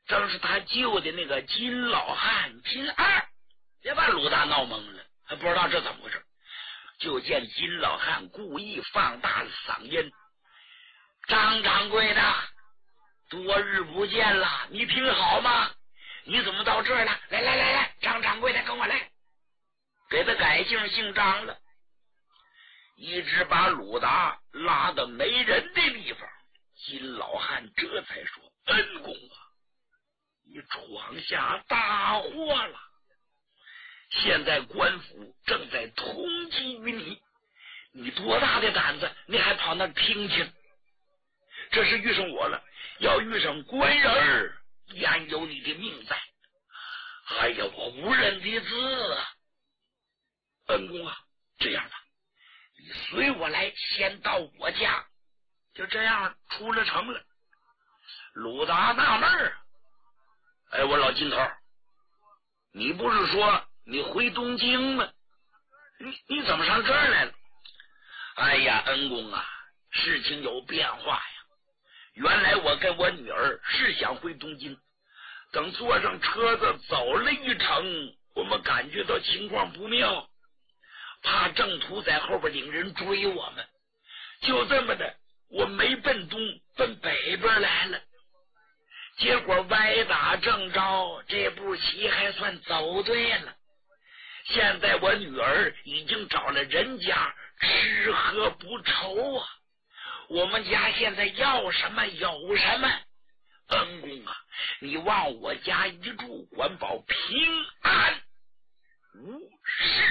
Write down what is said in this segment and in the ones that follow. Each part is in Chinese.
正是他救的那个金老汉金二，也把鲁达闹懵了，还不知道这怎么回事。就见金老汉故意放大了嗓音：“张掌柜的，多日不见了，你挺好吗？你怎么到这儿了？来，张掌柜的，跟我来。”给他改姓姓张了，一直把鲁达拉到没人的地方。金老汉这才说：“恩公啊，你闯下大祸了，现在官府正在通缉于你，你多大的胆子，你还跑那听听？这是遇上我了，要遇上官人焉有你的命在？哎呀，我无人的字啊！恩公啊，这样吧，你随我来，先到我家。”就这样出了城了。鲁达纳闷儿：“哎，我老金头，你不是说你回东京吗？你怎么上这儿来了？”“哎呀，恩公啊，事情有变化呀。原来我跟我女儿是想回东京，等坐上车子走了一程，我们感觉到情况不妙，怕郑屠在后边领人追我们，就这么的，我没奔东，奔北边来了。结果歪打正着，这步棋还算走对了。现在我女儿已经找了人家，吃喝不愁啊。我们家现在要什么有什么。恩公啊，你往我家一住，管保平安无事。”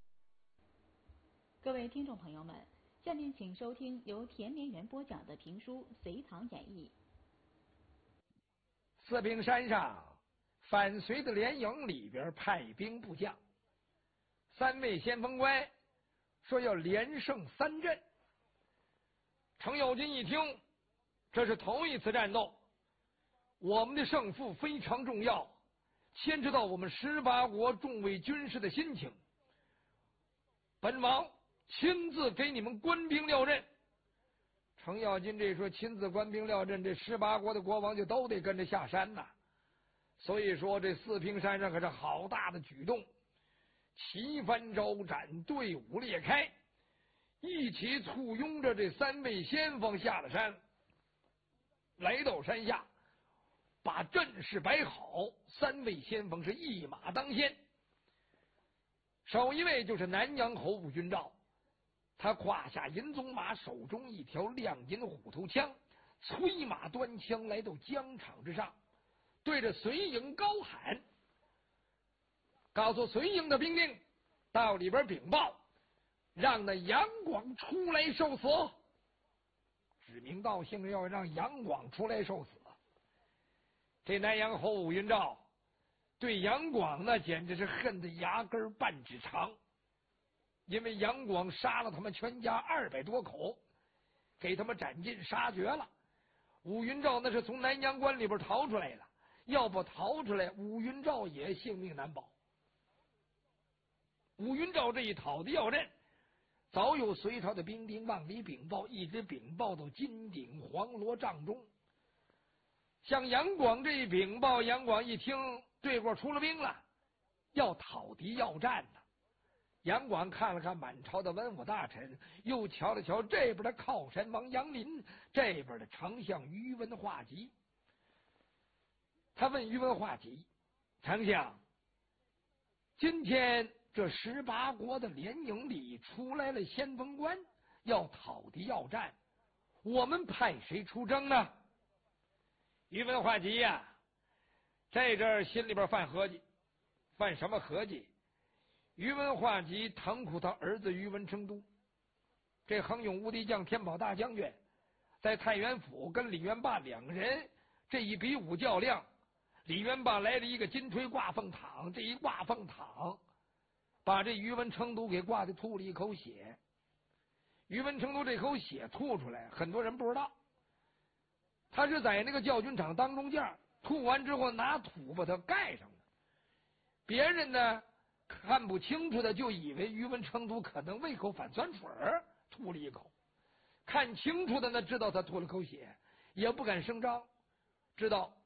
各位听众朋友们，下面请收听由田连元播讲的评书《隋唐演义》。 四平山上，反隋的联营里边派兵部将，3位先锋官说要连胜3阵。程咬金一听，这是头一次战斗，我们的胜负非常重要，牵扯到我们18国众位军士的心情。本王亲自给你们官兵料阵。程咬金这说亲自官兵料阵，这18国的国王就都得跟着下山呐。所以说这四平山上可是好大的举动，旗帆招展，队伍裂开，一起簇拥着这3位先锋下了山。来到山下，把阵势摆好，3位先锋是一马当先。首一位就是南阳侯武军昭，他胯下银鬃马，手中一条亮银虎头枪，催马端枪来到疆场之上，对着隋营高喊，告诉隋营的兵丁到里边禀报，让那杨广出来受死。指名道姓要让杨广出来受死。这南阳侯武云昭对杨广呢，简直是恨得牙根半指长，因为杨广杀了他们全家200多口，给他们斩尽杀绝了。武云昭那是从南阳关里边逃出来了，要不逃出来，武云昭也性命难保。武云昭这一讨的要阵，早有隋朝的兵丁往里禀报，一直禀报到金鼎黄罗帐中。向杨广这一禀报，杨广一听对过出了兵了，要讨敌要战呢。杨广看了看满朝的文武大臣，又瞧了瞧这边的靠山王杨林，这边的丞相于文化及。他问于文化及：“丞相，今天这18国的联营里出来了先锋官，要讨敌要战，我们派谁出征呢？”于文化及呀，这阵儿心里边犯合计，犯什么合计？于文化及疼苦他儿子于文成都，这横勇无敌将、天宝大将军，在太原府跟李元霸2个人这一比武较量，李元霸来了一个金锤挂凤躺，这一挂凤躺，把这于文成都给挂的吐了一口血。于文成都这口血吐出来，很多人不知道，他是在那个教军场当中间吐完之后拿土把它盖上了。别人呢看不清楚的就以为于文成都可能胃口反酸水吐了一口，看清楚的呢知道他吐了口血，也不敢声张，知道